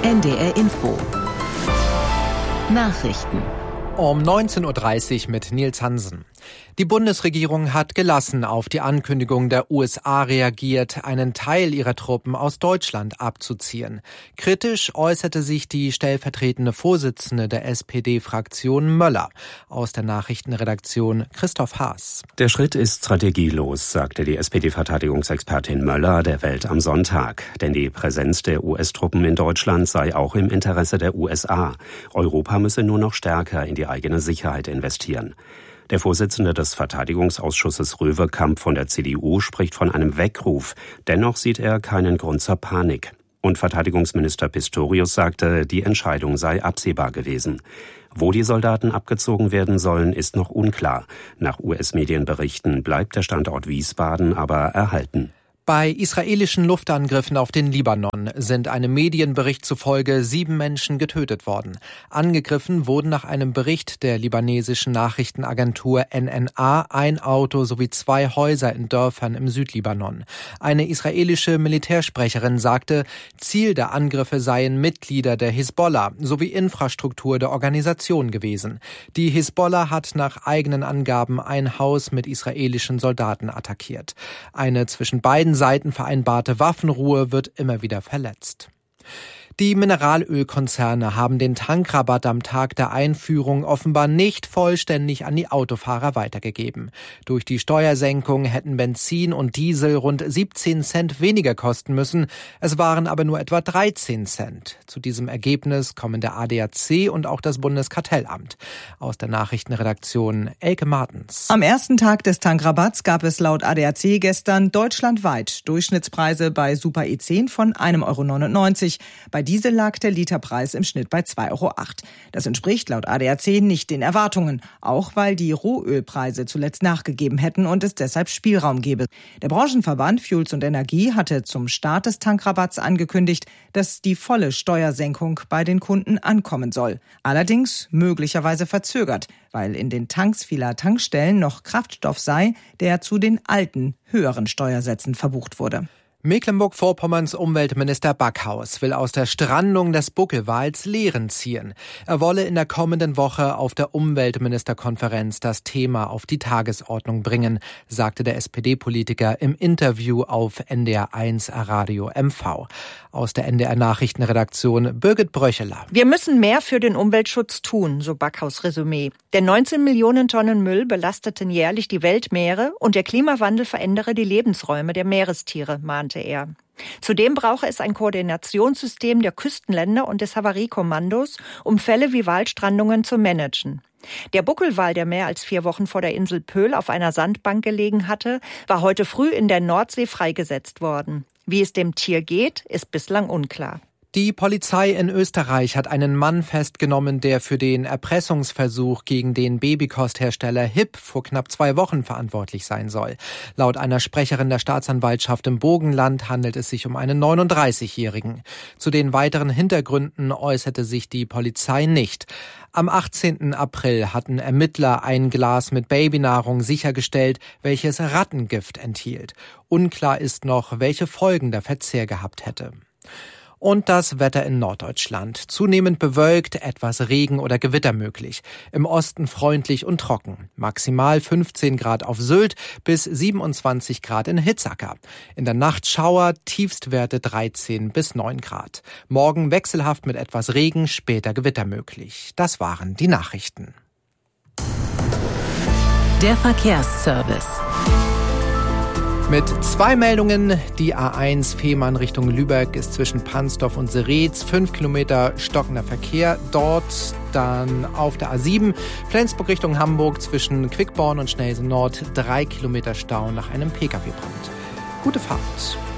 NDR Info. Nachrichten. Um 19.30 Uhr mit Nils Hansen. Die Bundesregierung hat gelassen auf die Ankündigung der USA reagiert, einen Teil ihrer Truppen aus Deutschland abzuziehen. Kritisch äußerte sich die stellvertretende Vorsitzende der SPD-Fraktion Möller. Aus der Nachrichtenredaktion Christoph Haas. Der Schritt ist strategielos, sagte die SPD-Verteidigungsexpertin Möller der Welt am Sonntag. Denn die Präsenz der US-Truppen in Deutschland sei auch im Interesse der USA. Europa müsse nur noch stärker in die eigene Sicherheit investieren. Der Vorsitzende des Verteidigungsausschusses Röwekamp von der CDU spricht von einem Weckruf. Dennoch sieht er keinen Grund zur Panik. Und Verteidigungsminister Pistorius sagte, die Entscheidung sei absehbar gewesen. Wo die Soldaten abgezogen werden sollen, ist noch unklar. Nach US-Medienberichten bleibt der Standort Wiesbaden aber erhalten. Bei israelischen Luftangriffen auf den Libanon sind einem Medienbericht zufolge 7 Menschen getötet worden. Angegriffen wurden nach einem Bericht der libanesischen Nachrichtenagentur NNA ein Auto sowie 2 Häuser in Dörfern im Südlibanon. Eine israelische Militärsprecherin sagte, Ziel der Angriffe seien Mitglieder der Hisbollah sowie Infrastruktur der Organisation gewesen. Die Hisbollah hat nach eigenen Angaben ein Haus mit israelischen Soldaten attackiert. Eine zwischen beiden Seiten vereinbarte Waffenruhe wird immer wieder verletzt. Die Mineralölkonzerne haben den Tankrabatt am Tag der Einführung offenbar nicht vollständig an die Autofahrer weitergegeben. Durch die Steuersenkung hätten Benzin und Diesel rund 17 Cent weniger kosten müssen. Es waren aber nur etwa 13 Cent. Zu diesem Ergebnis kommen der ADAC und auch das Bundeskartellamt. Aus der Nachrichtenredaktion Elke Martens. Am ersten Tag des Tankrabatts gab es laut ADAC gestern deutschlandweit Durchschnittspreise bei Super E10 von 1,99 €. Bei Diesel lag der Literpreis im Schnitt bei 2,08 €. Das entspricht laut ADAC nicht den Erwartungen, auch weil die Rohölpreise zuletzt nachgegeben hätten und es deshalb Spielraum gebe. Der Branchenverband Fuels und Energie hatte zum Start des Tankrabatts angekündigt, dass die volle Steuersenkung bei den Kunden ankommen soll. Allerdings möglicherweise verzögert, weil in den Tanks vieler Tankstellen noch Kraftstoff sei, der zu den alten, höheren Steuersätzen verbucht wurde. Mecklenburg-Vorpommerns Umweltminister Backhaus will aus der Strandung des Buckelwals Lehren ziehen. Er wolle in der kommenden Woche auf der Umweltministerkonferenz das Thema auf die Tagesordnung bringen, sagte der SPD-Politiker im Interview auf NDR1 Radio MV. Aus der NDR-Nachrichtenredaktion Birgit Bröcheler. Wir müssen mehr für den Umweltschutz tun, so Backhaus Resümee. Denn 19 Millionen Tonnen Müll belasteten jährlich die Weltmeere und der Klimawandel verändere die Lebensräume der Meerestiere, mahnte er. Zudem brauche es ein Koordinationssystem der Küstenländer und des Havariekommandos, um Fälle wie Walstrandungen zu managen. Der Buckelwal, der mehr als 4 Wochen vor der Insel Pöhl auf einer Sandbank gelegen hatte, war heute früh in der Nordsee freigesetzt worden. Wie es dem Tier geht, ist bislang unklar. Die Polizei in Österreich hat einen Mann festgenommen, der für den Erpressungsversuch gegen den Babykosthersteller HIP vor knapp 2 Wochen verantwortlich sein soll. Laut einer Sprecherin der Staatsanwaltschaft im Burgenland handelt es sich um einen 39-Jährigen. Zu den weiteren Hintergründen äußerte sich die Polizei nicht. Am 18. April hatten Ermittler ein Glas mit Babynahrung sichergestellt, welches Rattengift enthielt. Unklar ist noch, welche Folgen der Verzehr gehabt hätte. Und das Wetter in Norddeutschland. Zunehmend bewölkt, etwas Regen oder Gewitter möglich. Im Osten freundlich und trocken. Maximal 15 Grad auf Sylt bis 27 Grad in Hitzacker. In der Nacht Schauer, Tiefstwerte 13 bis 9 Grad. Morgen wechselhaft mit etwas Regen, später Gewitter möglich. Das waren die Nachrichten. Der Verkehrsservice. Mit 2 Meldungen. Die A1 Fehmarn Richtung Lübeck ist zwischen Pansdorf und Seretz 5 Kilometer stockender Verkehr. Dort dann auf der A7 Flensburg Richtung Hamburg zwischen Quickborn und Schnelsen Nord 3 Kilometer Stau nach einem Pkw-Brand. Gute Fahrt.